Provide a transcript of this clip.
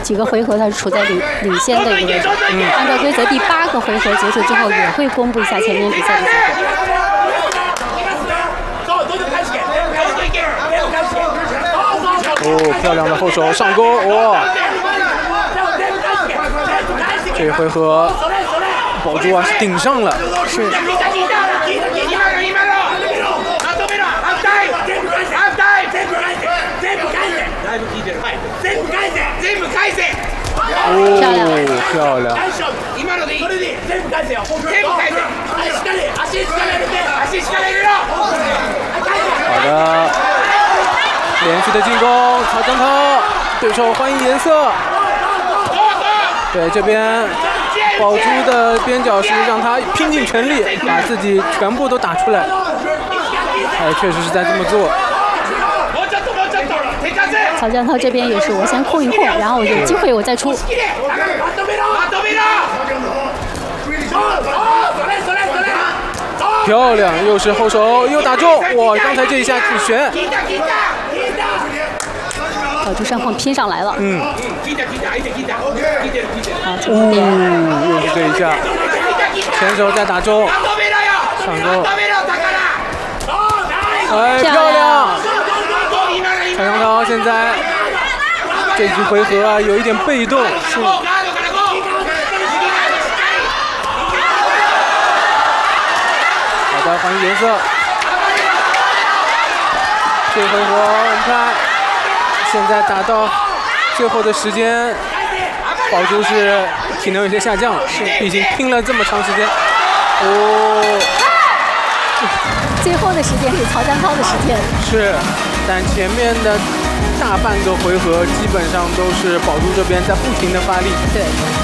几个回合他是处在领先的一个位置。按照规则，第8个回合结束之后也会公布一下前面比赛的结果。 哦，漂亮的后手上勾，哇！这回合宝珠啊是顶上了， 是。 哦，漂亮！好的，连续的进攻，曹江涛，对手欢迎颜色。对，这边宝珠的边角是让他拼尽全力，把自己全部都打出来。哎，确实是在这么做。 曹江涛这边也是，我先控一控，然后我有机会我再出。 漂亮，又是后手，又打中，哇！刚才这一下挺悬。 宝珠上方拼上来了。好， 又是这一下，前手再打中，上勾。哎，漂亮！曹江涛现在这局回合啊有一点被动。是。好的，欢迎颜色。这回合我们看，现在打到最后的时间，宝珠是体能有些下降了，是，毕竟拼了这么长时间。哦。 最后的时间是曹江涛的时间。 是，但前面的大半个回合基本上都是宝珠这边在不停的发力。 对。